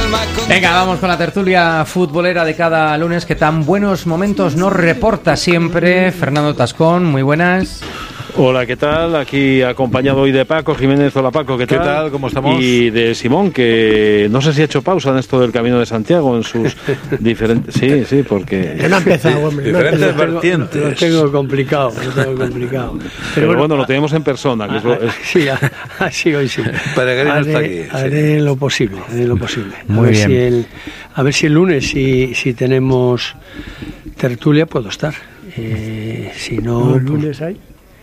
Venga, vamos con la tertulia futbolera de cada lunes que tan buenos momentos nos reporta siempre Fernando Tascón. Muy buenas. Hola, ¿qué tal? Aquí acompañado hoy de Paco Jiménez. Hola, Paco, ¿qué tal? ¿Qué tal? ¿Cómo estamos? Y de Simón, que no sé si ha hecho pausa en esto del Camino de Santiago, en sus diferentes... Sí, porque... No ha empezado, hombre. Diferentes vertientes. Lo tengo complicado. Pero bueno, lo tenemos en persona. Que Sí, así hoy sí. Peregrino está aquí. Haré lo posible. Muy bien. A ver si el lunes, si tenemos tertulia, puedo estar. Si no... ¿El lunes hay?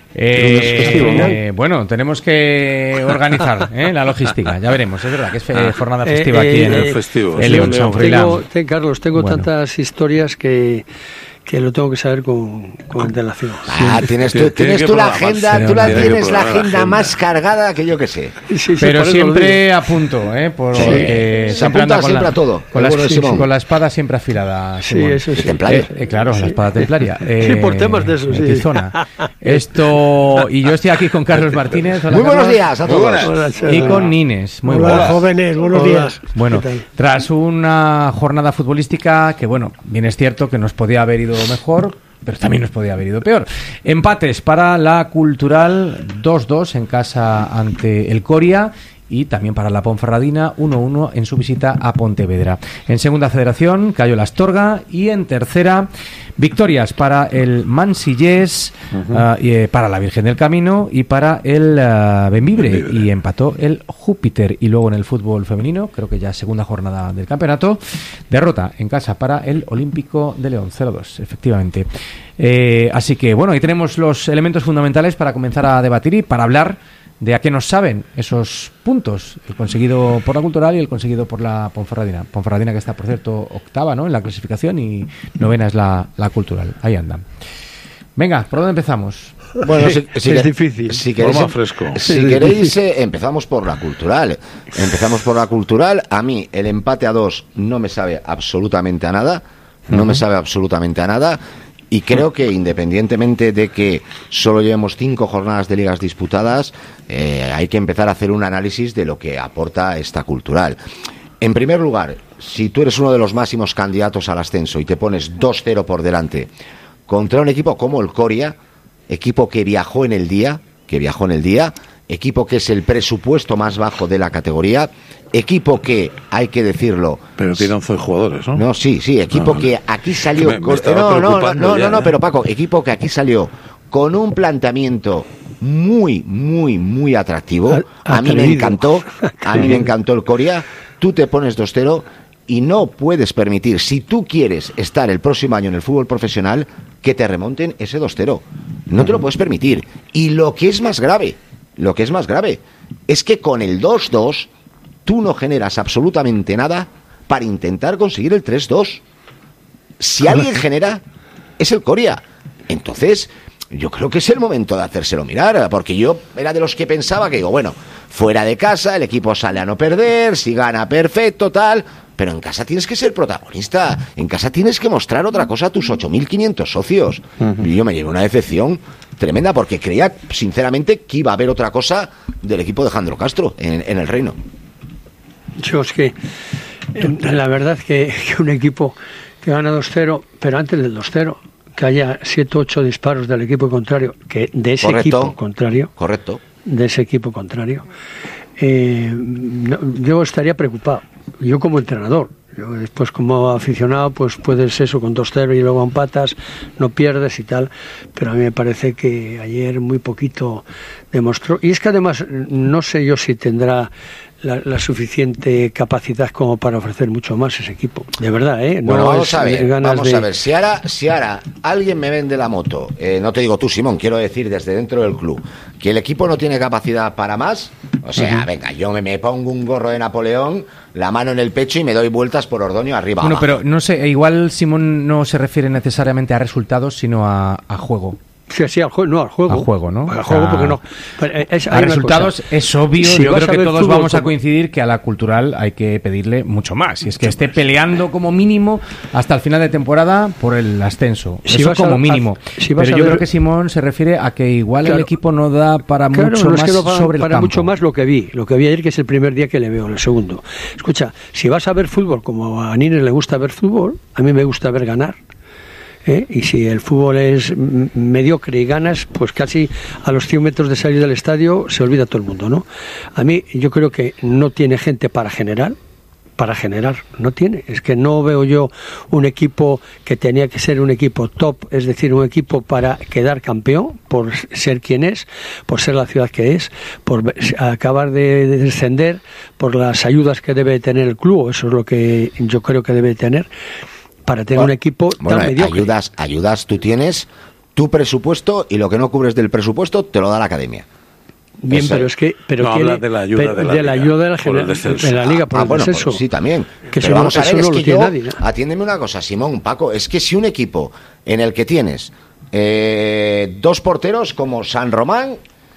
Bueno, tenemos que organizar la logística, ya veremos. Es verdad que es jornada festiva aquí en el festivo. En León, San Froilán. Carlos, tengo tantas historias que lo tengo que saber con antelación. Tienes tú la agenda, tienes la agenda más cargada que yo que sé. Sí, pero siempre a punto, porque se apunta siempre a todo. Con la espada siempre afilada. Sí, eso sí. Claro, la espada templaria. Sí, por temas de eso, sí. Esto, y yo estoy aquí con Carlos Martínez. Hola, muy buenos Carlos. días a todos. Y con Nines. Muy Hola, buenas. jóvenes, buenos días. Bueno, tras una jornada futbolística que, bueno, bien es cierto que nos podía haber ido mejor, pero también nos podía haber ido peor. Empates para la Cultural, 2-2 en casa ante el Coria, y también para la Ponferradina, 1-1 en su visita a Pontevedra. En segunda federación cayó la Astorga, y en tercera victorias para el Mansillés, para la Virgen del Camino y para el Bembibre, y empató el Júpiter. Y luego en el fútbol femenino, creo que ya segunda jornada del campeonato, derrota en casa para el Olímpico de León, 0-2, efectivamente. Así que bueno, ahí tenemos los elementos fundamentales para comenzar a debatir y para hablar de a qué nos saben esos puntos, el conseguido por la Cultural y el conseguido por la Ponferradina. Ponferradina que está, por cierto, octava, ¿no?, en la clasificación, y novena es la Cultural. Ahí andan. Venga, ¿por dónde empezamos? Bueno, es difícil. Si queréis, más fresco. Si queréis, empezamos por la Cultural. A mí el empate a 2 no me sabe absolutamente a nada. Y creo que, independientemente de que solo llevemos 5 jornadas de ligas disputadas, hay que empezar a hacer un análisis de lo que aporta esta Cultural. En primer lugar, si tú eres uno de los máximos candidatos al ascenso y te pones 2-0 por delante contra un equipo como el Coria, equipo que viajó en el día, equipo que es el presupuesto más bajo de la categoría, equipo que, hay que decirlo... Pero tiene 11 jugadores, ¿no? No, sí, equipo que aquí salió... Pero Paco, equipo que aquí salió con un planteamiento muy atractivo. A mí me encantó el Coria. Tú te pones 2-0 y no puedes permitir, si tú quieres estar el próximo año en el fútbol profesional, que te remonten ese 2-0. No te lo puedes permitir. Y lo que es más grave es que con el 2-2 tú no generas absolutamente nada para intentar conseguir el 3-2. Si alguien genera, es el Coria. Entonces, yo creo que es el momento de hacérselo mirar, porque yo era de los que pensaba que, digo, bueno, fuera de casa el equipo sale a no perder, si gana perfecto, tal, pero en casa tienes que ser protagonista, en casa tienes que mostrar otra cosa a tus 8.500 socios. Y yo me llevé una decepción tremenda, porque creía sinceramente que iba a haber otra cosa del equipo de Jandro Castro en el Reino. Yo es que la verdad que un equipo que gana 2-0, pero antes del 2-0 que haya 7-8 disparos del equipo contrario, que de ese equipo contrario, de ese equipo contrario, yo estaría preocupado. Yo como entrenador, yo después como aficionado, pues puedes eso con 2-0 y luego empatas, no pierdes y tal, pero a mí me parece que ayer muy poquito demostró. Y es que además no sé yo si tendrá la suficiente capacidad como para ofrecer mucho más ese equipo, de verdad, ¿eh? Bueno, vamos a ver, si ahora alguien me vende la moto, no te digo tú, Simón, quiero decir desde dentro del club, que el equipo no tiene capacidad para más, o sea, venga, yo me pongo un gorro de Napoleón, la mano en el pecho y me doy vueltas por Ordoño arriba. Bueno, abajo. pero no sé, igual Simón no se refiere necesariamente a resultados, sino a juego. Sí, al juego, ¿no? Al juego, porque no. A resultados es obvio, yo creo que todos vamos a coincidir que a la Cultural hay que pedirle mucho más. Y es que esté peleando como mínimo hasta el final de temporada por el ascenso. Eso como mínimo. Pero yo creo que Simón se refiere a que igual el equipo no da para mucho más sobre el campo. Para mucho más lo que vi ayer, que es el primer día que le veo, el segundo. Escucha, si vas a ver fútbol, como a Nines le gusta ver fútbol, a mí me gusta ver ganar. Y si el fútbol es mediocre y ganas, pues casi a los 100 metros de salir del estadio se olvida todo el mundo, ¿no? A mí, yo creo que no tiene gente para generar, no tiene. Es que no veo yo un equipo que tenía que ser un equipo top, es decir, un equipo para quedar campeón, por ser quien es, por ser la ciudad que es, por acabar de descender, por las ayudas que debe tener el club, eso es lo que yo creo que debe tener, para tener un equipo tan mediocre. Ayudas, tú tienes tu presupuesto y lo que no cubres del presupuesto te lo da la academia. Bien, pero es que habla de la ayuda de la liga por el descenso. Pues sí, también. Que pero vamos a ver, es que nadie, ¿no? Atiéndeme una cosa, Simón, Paco, es que si un equipo en el que tienes dos porteros como San Román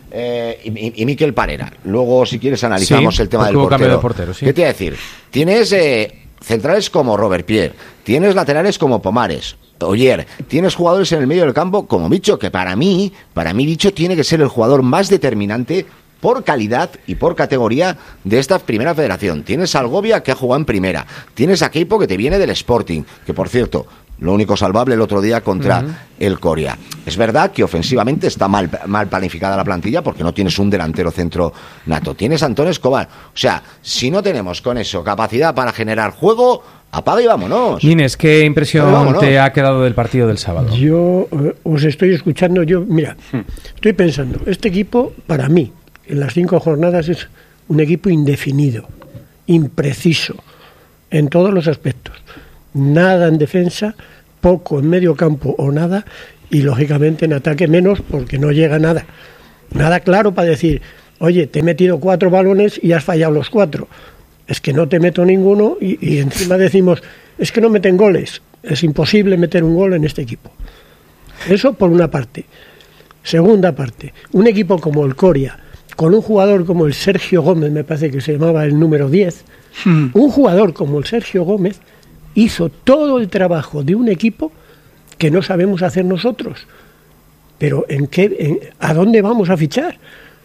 y Miquel Parera, luego si quieres analizamos el tema del portero. ¿Qué te iba a decir? Tienes centrales como Robert Pierre, tienes laterales como Pomares, Oyer, tienes jugadores en el medio del campo como Bicho, que para mí Bicho tiene que ser el jugador más determinante por calidad y por categoría de esta primera federación. Tienes a Algovia, que ha jugado en primera, tienes a Keipo, que te viene del Sporting, que por cierto, lo único salvable el otro día contra el Coria. Es verdad que ofensivamente está mal planificada la plantilla porque no tienes un delantero centro nato. Tienes a Antón Escobar. O sea, si no tenemos con eso capacidad para generar juego, apaga y vámonos. Inés, ¿qué impresión te ha quedado del partido del sábado? Yo os estoy escuchando. Mira, estoy pensando, este equipo, para mí, en las 5 jornadas es un equipo indefinido, impreciso, en todos los aspectos. Nada en defensa, poco en medio campo o nada, y lógicamente en ataque menos porque no llega nada. Nada claro para decir, oye, te he metido 4 balones y has fallado los 4. Es que no te meto ninguno y encima decimos, es que no meten goles. Es imposible meter un gol en este equipo. Eso por una parte. Segunda parte, un equipo como el Coria, con un jugador como el Sergio Gómez, me parece que se llamaba el número 10, un jugador como el Sergio Gómez hizo todo el trabajo de un equipo que no sabemos hacer nosotros. Pero ¿a dónde vamos a fichar?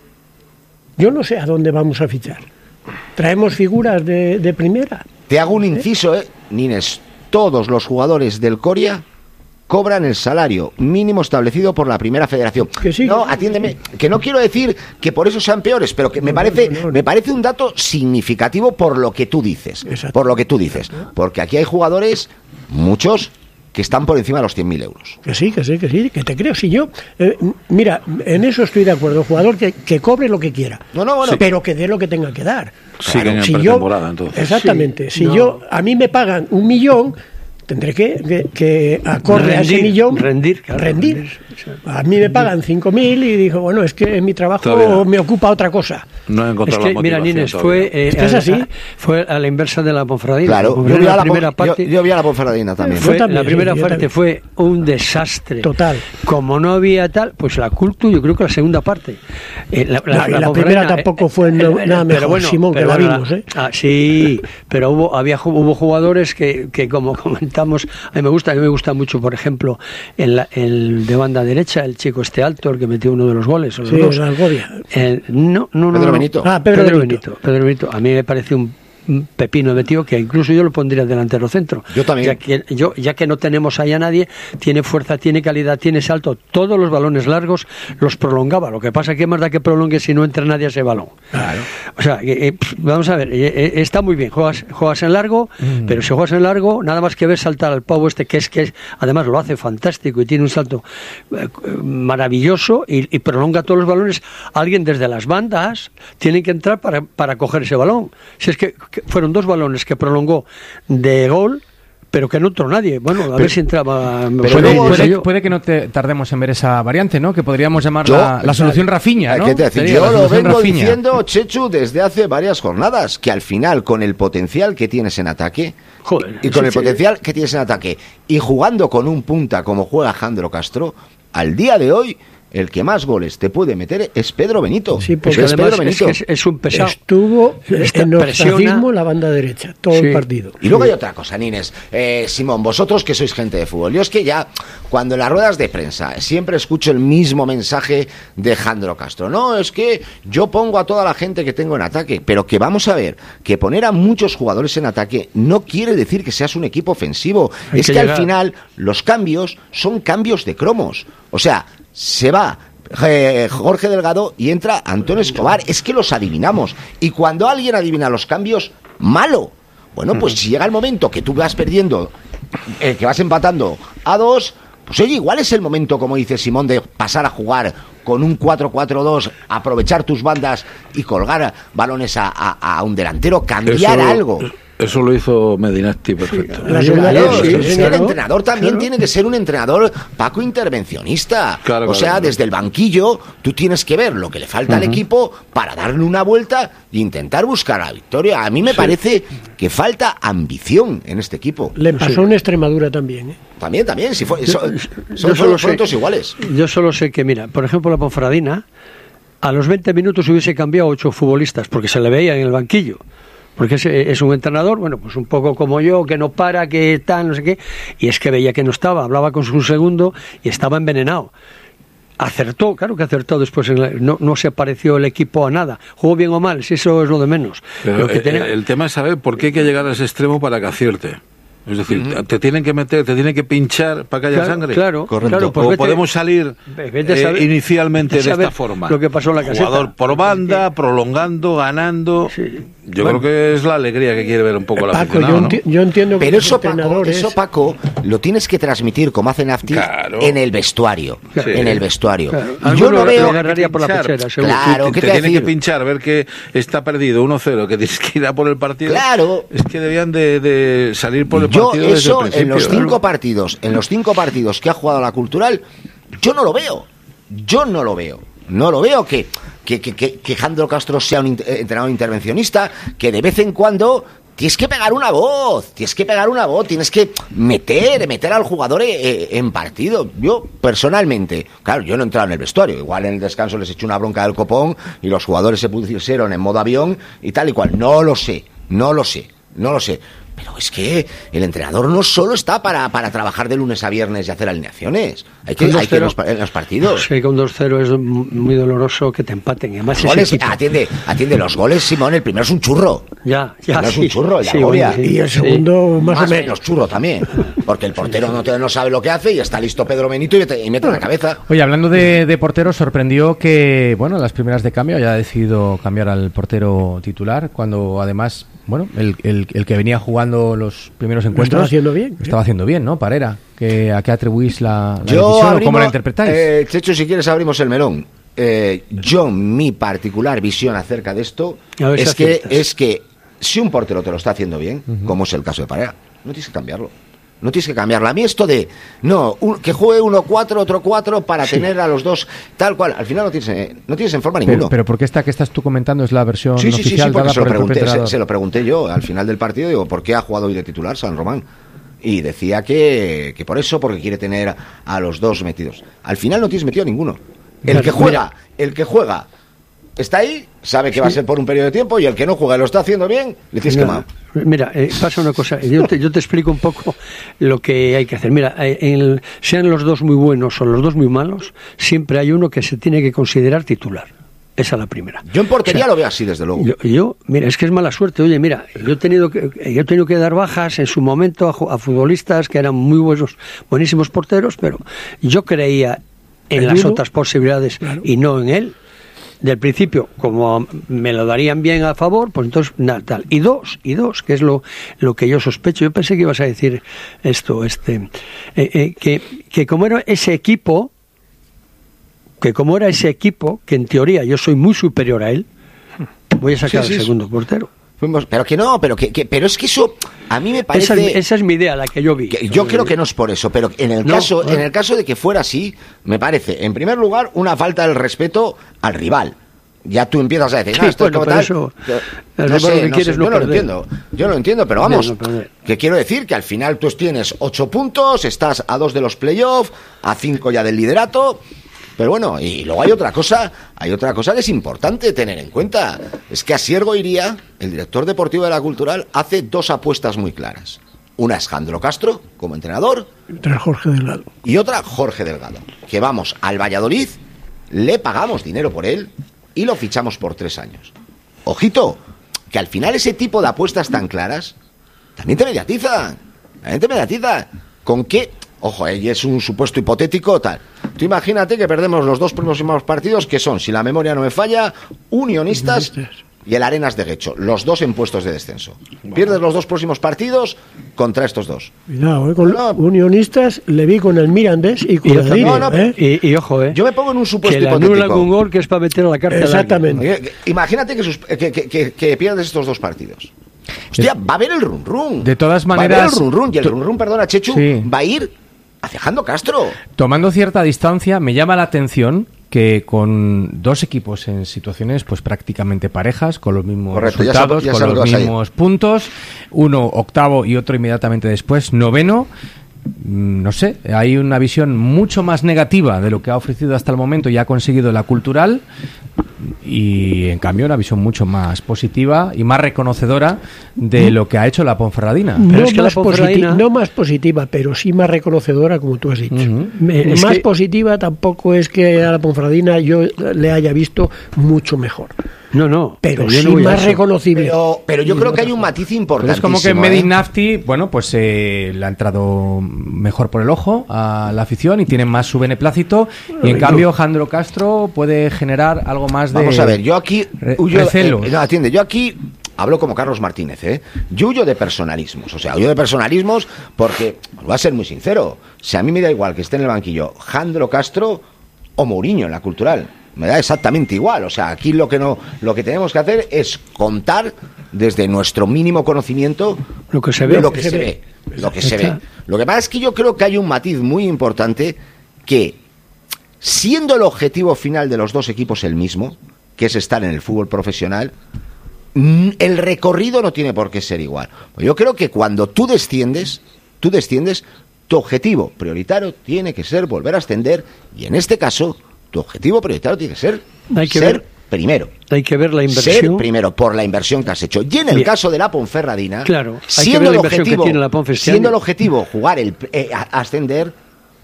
Yo no sé a dónde vamos a fichar. ¿Traemos figuras de primera? Te hago un inciso, Nines. Todos los jugadores del Coria cobran el salario mínimo establecido por la primera federación. Que sí, no, atiéndeme, que no quiero decir que por eso sean peores, pero que me parece un dato significativo por lo que tú dices. Exacto. Por lo que tú dices. Porque aquí hay jugadores, muchos, que están por encima de los 100.000 euros. Que sí, que te creo. Si yo, mira, en eso estoy de acuerdo. Jugador que cobre lo que quiera, pero que dé lo que tenga que dar. Claro, si pretemporada, entonces. Exactamente. Sí, a mí me pagan 1 millón, tendré que acorde a ese millón rendir. A mí me pagan 5.000 y digo, bueno, es que mi trabajo me ocupa otra cosa. No he encontrado la motivación. Mira, Nines, es así, fue a la inversa de la Ponferradina. Claro, yo vi a la Ponferradina también. La primera parte fue un desastre. Total. Como no había tal, pues la culto, yo creo que la segunda parte. La primera tampoco fue nada mejor, bueno, Simón, que la vimos. Sí, pero hubo jugadores que como comentamos, a mí me gusta mucho, por ejemplo, el de banda derecha, el chico alto, el que metió uno de los goles. O los dos. Algovia. No. Benito. Pedro Benito. A mí me parece un pepino de tío que incluso yo lo pondría delantero centro. Yo también. Ya que no tenemos ahí a nadie, tiene fuerza, tiene calidad, tiene salto. Todos los balones largos los prolongaba. Lo que pasa es que más da que prolongue si no entra nadie a ese balón. Claro. O sea, vamos a ver, está muy bien. Juegas en largo, pero si juegas en largo, nada más que ver saltar al pavo que es además lo hace fantástico y tiene un salto maravilloso y prolonga todos los balones. Alguien desde las bandas tiene que entrar para coger ese balón. Si es que fueron 2 balones que prolongó de gol pero que no entró nadie. Bueno, a ver si entraba. Puede que no tardemos en ver esa variante, ¿no? Que podríamos llamar la solución Rafinha, ¿no? Yo lo vengo diciendo, Chechu, desde hace varias jornadas, que al final, con el potencial que tienes en ataque, potencial que tienes en ataque, y jugando con un punta como juega Jandro Castro, al día de hoy, el que más goles te puede meter es Pedro Benito. Sí, porque además Pedro Benito. Es un pesado. Estuvo en ostracismo la banda derecha, todo el partido. Y luego hay otra cosa, Nines. Simón, vosotros que sois gente de fútbol, yo es que ya, cuando en las ruedas de prensa, siempre escucho el mismo mensaje de Jandro Castro. No, es que yo pongo a toda la gente que tengo en ataque, pero que vamos a ver, que poner a muchos jugadores en ataque no quiere decir que seas un equipo ofensivo. Es que al final, los cambios son cambios de cromos. O sea, se va Jorge Delgado y entra Antonio Escobar. Es que los adivinamos. Y cuando alguien adivina los cambios, malo. Bueno, pues si llega el momento que tú vas perdiendo, que vas empatando a 2, pues oye, igual es el momento, como dice Simón, de pasar a jugar con un 4-4-2, aprovechar tus bandas y colgar balones a un delantero, cambiar algo. Eso lo hizo Medinacti perfecto. El entrenador también tiene que ser un entrenador, Paco, intervencionista. O sea, desde el banquillo tú tienes que ver lo que le falta al equipo para darle una vuelta e intentar buscar la victoria. A mí me parece que falta ambición en este equipo. Le pasó en Extremadura también, ¿eh? También, si fue, son puntos iguales. Yo solo sé que, mira, por ejemplo, la Ponferradina, a los 20 minutos hubiese cambiado 8 futbolistas, porque se le veía en el banquillo. Porque es un entrenador, bueno, pues un poco como yo, que no para, que tal, no sé qué, y es que veía que no estaba, hablaba con su segundo y estaba envenenado. Acertó, claro que acertó después, no se pareció el equipo a nada. Jugó bien o mal, si eso es lo de menos. Pero el tema es saber por qué hay que llegar a ese extremo para que acierte. Es decir, te tienen que meter, te tienen que pinchar para que haya sangre. Claro, correcto. Pues podemos salir inicialmente de esta forma. Lo que pasó en la caseta. Jugador por banda, prolongando, ganando. Sí. Yo creo que es la alegría que quiere ver un poco la aficionado, yo entiendo que pero eso, Paco, lo tienes que transmitir como hace Nafti en el vestuario. En el vestuario. Claro. Yo no veo por la pechera, claro, te tienen que pinchar, ver que está perdido 1-0, que tienes que ir a por el partido. Claro. Es que debían de salir por el partido desde el principio. En los 5 partidos que ha jugado la Cultural, yo no lo veo. No lo veo que Jandro Castro sea un entrenador intervencionista, que de vez en cuando tienes que pegar una voz, tienes que meter al jugador en partido. Yo, personalmente, claro, yo no he entrado en el vestuario, igual en el descanso les eché una bronca del copón y los jugadores se pusieron en modo avión y tal y cual. No lo sé. Pero es que el entrenador no solo está para trabajar de lunes a viernes y hacer alineaciones. Hay que en los partidos. Sí, con 2-0 es muy doloroso que te empaten. Además, goles, atiende los goles, Simón. El primero es un churro. Ya. Es un churro, y el segundo más o menos churro también. Porque el portero no sabe lo que hace y está listo Pedro Benito y mete la cabeza. Oye, hablando de porteros, sorprendió que, las primeras de cambio haya decidido cambiar al portero titular, cuando además, el que venía jugando los primeros encuentros estaba haciendo bien, ¿no? Parera. ¿A qué atribuís la decisión o cómo la interpretáis? Checho, si quieres abrimos el melón. Mi particular visión acerca de esto es que si un portero te lo está haciendo bien, como es el caso de Parera, no tienes que cambiarlo. A mí esto de que juegue 1-4, otro 4 para tener a los dos tal cual, al final no tienes en forma ninguno. Pero porque esta que estás tú comentando es la versión oficial. Sí, porque se lo pregunté yo al final del partido, digo, ¿por qué ha jugado hoy de titular San Román? Y decía que por eso, porque quiere tener a los dos metidos. Al final no tienes metido a ninguno. El que juega está ahí, sabe que va a ser por un periodo de tiempo, y el que no juega y lo está haciendo bien, le tienes quemado. Mira, pasa una cosa, yo te explico un poco lo que hay que hacer. Mira, sean los dos muy buenos o los dos muy malos, siempre hay uno que se tiene que considerar titular. Esa es la primera. Yo en portería lo veo así, desde luego. Mira, es que es mala suerte. Oye, mira, yo he tenido que dar bajas en su momento a futbolistas que eran muy buenísimos porteros, pero yo creía en las otras posibilidades y no en él. Del principio, como me lo darían bien a favor, pues entonces nada, tal. Y dos, que es lo que yo sospecho. Yo pensé que ibas a decir esto, que como era ese equipo, que en teoría yo soy muy superior a él, voy a sacar al segundo portero. Pero que no, pero es que eso a mí me parece... Esa es mi idea, la que yo vi. Yo creo que no es por eso, pero en el caso de que fuera así, me parece, en primer lugar, una falta del respeto al rival. Ya tú empiezas a decir, esto es como tal. Eso, no sé, yo lo entiendo, pero vamos, que quiero decir que al final tú tienes 8 puntos, estás a 2 de los playoffs, a 5 ya del liderato. Pero bueno, y luego hay otra cosa que es importante tener en cuenta. Es que Asier Goiría, el director deportivo de la Cultural, hace 2 apuestas muy claras. Una es Jandro Castro, como entrenador. Y otra Jorge Delgado. Y otra Jorge Delgado. Que vamos al Valladolid, le pagamos dinero por él y lo fichamos por 3 años. Ojito, que al final ese tipo de apuestas tan claras también te mediatizan. ¿Con qué? Ojo, y es un supuesto hipotético tal. Tú imagínate que perdemos los 2 próximos partidos, que son, si la memoria no me falla, Unionistas y el Arenas de Guecho, los 2 en puestos de descenso. Pierdes los 2 próximos partidos contra estos 2. Cuidado, con Unionistas le vi con el Mirandés y con el Lille, y ojo, yo me pongo en un supuesto que hipotético. Que un gol que es para meter a la cárcel. Exactamente. Imagínate que pierdes estos 2 partidos. Hostia, va a haber el run-run. De todas maneras... Va a haber el run-run, y el run-run, perdona, Chechu, va a ir hacia Jandro Castro. Tomando cierta distancia, me llama la atención que con 2 equipos en situaciones pues prácticamente parejas, con los mismos resultados, con los mismos puntos, uno octavo y otro inmediatamente después noveno, no sé, hay una visión mucho más negativa de lo que ha ofrecido hasta el momento y ha conseguido la Cultural, y en cambio una visión mucho más positiva y más reconocedora de lo que ha hecho la Ponferradina. No más positiva, pero sí más reconocedora, como tú has dicho. Más positiva tampoco es que a la Ponferradina yo le haya visto mucho mejor. No. Pero sí más reconocible. Pero yo creo que hay un matiz importante. Es como que Medin Nafti, bueno, pues le ha entrado mejor por el ojo a la afición y tiene más su beneplácito, y en cambio Jandro Castro puede generar algo más de... Vamos a ver, yo aquí... recelos. Yo aquí hablo como Carlos Martínez, Yo huyo de personalismos, porque, voy a ser muy sincero, si a mí me da igual que esté en el banquillo Jandro Castro o Mourinho en la Cultural, me da exactamente igual. O sea, aquí lo que tenemos que hacer es contar desde nuestro mínimo conocimiento lo que se ve. Lo que se ve. Lo que pasa es que yo creo que hay un matiz muy importante, que siendo el objetivo final de los 2 equipos el mismo, que es estar en el fútbol profesional, el recorrido no tiene por qué ser igual. Yo creo que cuando tú desciendes, tu objetivo prioritario tiene que ser volver a ascender, y en este caso tu objetivo prioritario tiene que ser ser primero. Hay que ver la inversión. Ser primero por la inversión que has hecho. Y en el caso de la Ponferradina, claro, siendo el objetivo jugar ascender,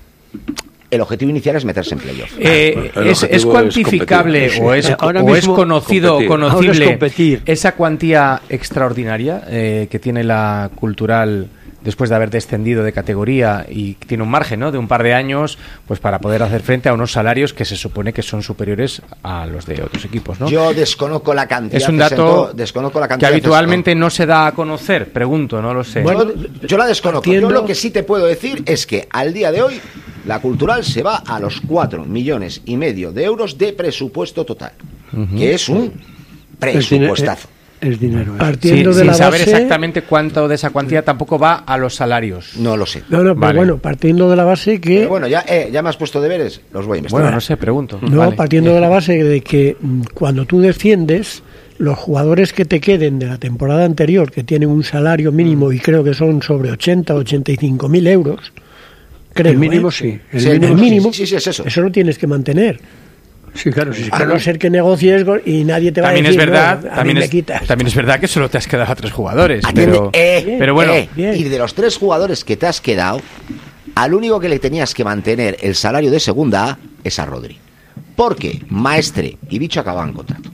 el objetivo inicial es meterse en playoff. ¿Es cuantificable o es conocible esa cuantía extraordinaria que tiene la Cultural después de haber descendido de categoría, y tiene un margen, ¿no?, de un par de años pues para poder hacer frente a unos salarios que se supone que son superiores a los de otros equipos, ¿no? Yo desconozco la cantidad. Es un dato que habitualmente no se da a conocer, pregunto, no lo sé. Bueno, yo la desconozco. Yo lo que sí te puedo decir es que al día de hoy la Cultural se va a los 4,5 millones de euros de presupuesto total, que es un presupuestazo. Es dinero. Partiendo sin saber exactamente cuánto de esa cuantía tampoco va a los salarios. No lo sé. Pero bueno, partiendo de la base que... Pero bueno, ya me has puesto deberes, los voy a investigar. Bueno, no sé, pregunto. Partiendo de la base de que cuando tú desciendes, los jugadores que te queden de la temporada anterior, que tienen un salario mínimo, y creo que son sobre 80 o 85.000 euros, creo, el mínimo sí. El mínimo, sí, es eso. Eso lo tienes que mantener. Sí, claro, a no ser que negocies y nadie te va a decir, también es verdad que solo te has quedado a 3 jugadores. Pero bueno. Y de los 3 jugadores que te has quedado, al único que le tenías que mantener el salario de segunda A es a Rodri. Porque Maestre y Bicho acababan contrato.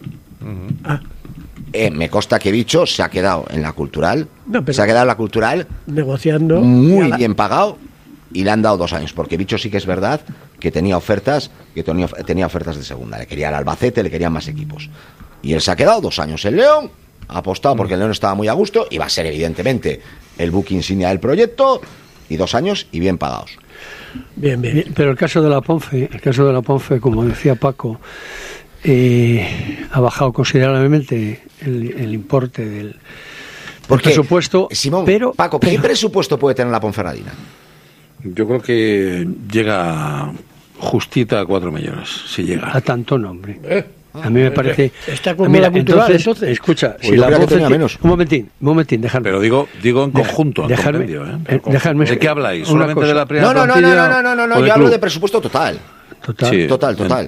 Me consta que Bicho se ha quedado en la Cultural. Negociando. Muy bien pagado. Y le han dado 2 años, porque Bicho sí que es verdad que tenía ofertas de segunda. Le quería el Albacete, le querían más equipos. Y él se ha quedado 2 años en León, ha apostado porque el León estaba muy a gusto, y va a ser evidentemente el buque insignia del proyecto, y 2 años y bien pagados. Bien. Pero el caso de la Ponfe, como decía Paco, ha bajado considerablemente el importe del Porque, presupuesto. Simón, pero, Paco, ¿qué presupuesto puede tener la Ponferradina? Yo creo que llega justita a 4 millones, si llega. A tanto nombre. A mí me parece. Está como la cultural, entonces. Escucha, si la voz tenía menos. Un momentín, dejadme. Pero digo en conjunto, dejadme, dejadme. ¿De qué habláis? ¿Solamente de la primera No, plantilla? yo hablo de presupuesto total. Sí. Total.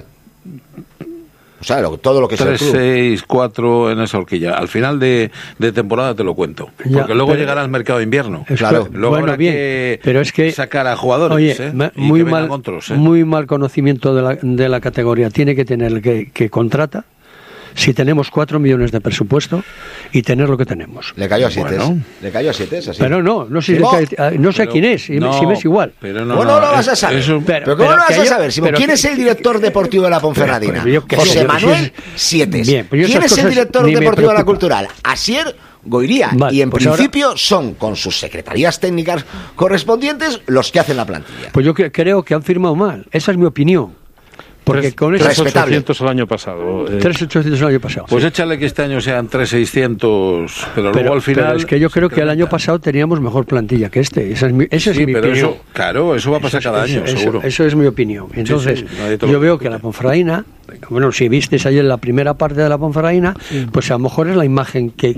O sea, todo lo que sea el 3, club. 6, 4 en esa horquilla. Al final de temporada te lo cuento. Ya, porque luego pero, llegará el mercado de invierno. Claro. Luego habrá que pero es que sacar a jugadores. Oye, muy mal conocimiento de la categoría. Tiene que tener el que contrata. Si tenemos 4 millones de presupuesto y tener lo que tenemos. Le cayó a 7. Bueno. Le cayó a 7, es así. Pero no sé, no sé quién es, si me es igual. Pero ¿Cómo no lo vas a saber? Pero ¿cómo no lo vas a saber, Simón? ¿Quién es el director deportivo de la Ponferradina? José Manuel Sietes. ¿Quién es el director deportivo de la Cultural? Asier Goiría. Vale, y en pues principio son, con sus secretarías técnicas correspondientes, los que hacen la plantilla. Pues yo creo que han firmado mal. Esa es mi opinión. Porque con eso 3.800 el año pasado. 3.800 el año pasado. Pues échale que este año sean 3.600, pero luego al final. Pero es que yo creo que el año pasado teníamos mejor plantilla que este. Esa es mi opinión. Eso va a pasar cada año, seguro. Eso es mi opinión. Entonces, yo veo que la Ponferradina, bueno, si visteis ayer la primera parte de la Ponferradina, pues a lo mejor es la imagen que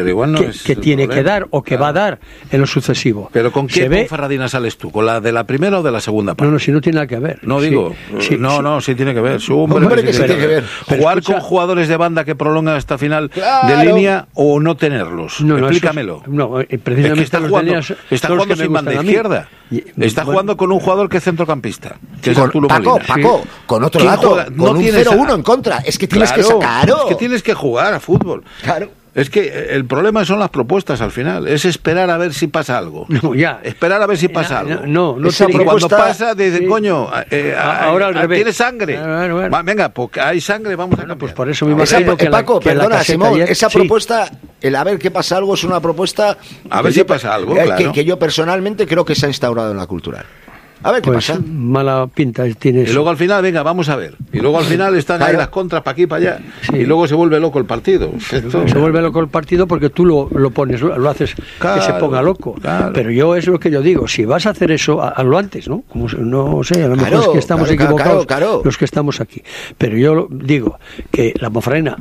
tiene que dar o que va a dar en lo sucesivo. Pero ¿con qué Ponferradina sales tú? ¿Con la de la primera o de la segunda parte? No, si no tiene nada que ver. No digo, sí tiene que ver. Hombre, que sí tiene que ver. Jugar con jugadores de banda que prolongan hasta final de línea o no tenerlos. Explícamelo. Precisamente está jugando sin banda izquierda. Está jugando con un jugador que es centrocampista. Que es Arturo Molina. Paco, con otro dato, con un 0-1 en contra. Es que tienes que sacar. Es que tienes que jugar a fútbol. Claro. Es que el problema son las propuestas al final. Es esperar a ver si pasa algo. Esperar a ver si pasa algo. No esa propuesta, cuando pasa, dicen, coño, ahora al revés. Tiene sangre. Venga, porque hay sangre, vamos a cambiar. Pues por eso me imagino que Paco, perdona, Simón, esa propuesta, el a ver qué pasa algo, es una propuesta. A ver si pasa algo, claro. Que yo personalmente creo que se ha instaurado en la Cultural. A ver qué pasa. Mala pinta tiene eso. Y luego al final, venga, vamos a ver. Y luego al final están ahí las contras para aquí, para allá. Y luego se vuelve loco el partido. Se vuelve loco el partido porque tú lo pones, lo haces que se ponga loco. Claro. Pero yo es lo que yo digo. Si vas a hacer eso, hazlo antes, ¿no? Como, no sé, a lo mejor es que estamos equivocados los que estamos aquí. Pero yo digo que la Ponferradina,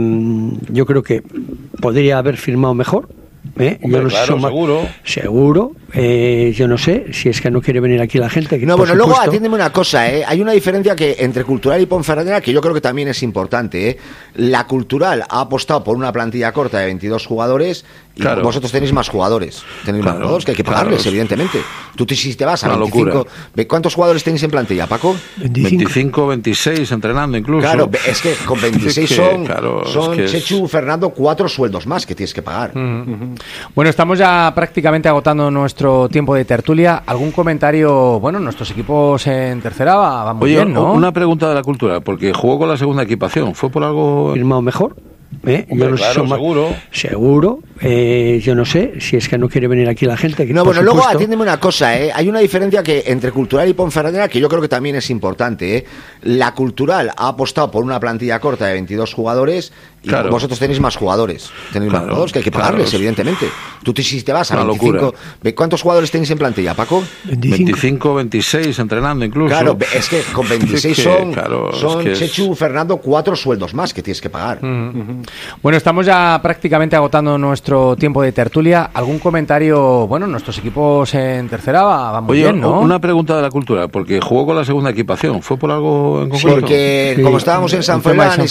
yo creo que podría haber firmado mejor. Hombre, yo no sé, seguro. Yo no sé si es que no quiere venir aquí la gente. No, bueno, luego atiéndeme una cosa, hay una diferencia que entre Cultural y Ponferradina que yo creo que también es importante. La Cultural ha apostado por una plantilla corta de 22 jugadores y vosotros tenéis más jugadores. Tenéis más jugadores que hay que pagarles, evidentemente. Tú si te vas a 25... ¿Cuántos jugadores tenéis en plantilla, Paco? 25, 26, entrenando incluso. Claro, es que con 26 son Chechu, Fernando, 4 sueldos más que tienes que pagar. Bueno, estamos ya prácticamente agotando nuestro tiempo de tertulia. ¿Algún comentario? Bueno, nuestros equipos en tercera van muy bien, ¿no? Una pregunta de la Cultura, porque jugó con la segunda equipación. ¿Fue por algo...? ¿Firmado mejor? Hombre, yo no seguro. Yo no sé si es que no quiere venir aquí la gente. No, bueno, luego atiéndeme una cosa, hay una diferencia que entre Cultural y Ponferradina que yo creo que también es importante. La Cultural ha apostado por una plantilla corta de 22 jugadores y vosotros tenéis más jugadores. Tenéis más jugadores que hay que pagarles, evidentemente. Tú si te vas a 25... ¿Cuántos jugadores tenéis en plantilla, Paco? 25, 26, entrenando incluso. Claro, es que con 26 son Chechu, Fernando, 4 sueldos más que tienes que pagar. Bueno, estamos ya prácticamente agotando nuestro tiempo de tertulia. ¿Algún comentario? Bueno, nuestros equipos en tercera van muy bien, ¿no? Una pregunta de la Cultura, porque jugó con la segunda equipación. ¿Fue por algo en concreto? Porque como estábamos en San Fernando